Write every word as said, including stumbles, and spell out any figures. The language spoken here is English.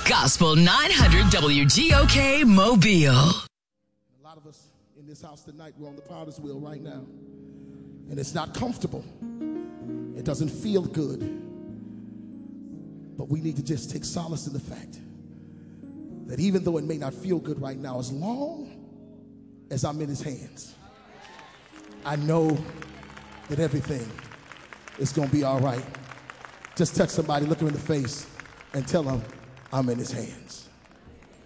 Gospel nine hundred W G O K Mobile. A lot of us in this house tonight, we're on the potter's wheel right now. And it's not comfortable. It doesn't feel good. But we need to just take solace in the fact that even though it may not feel good right now, as long as I'm in his hands, I know that everything is going to be all right. Just touch somebody, look them in the face, and tell them I'm in his hands.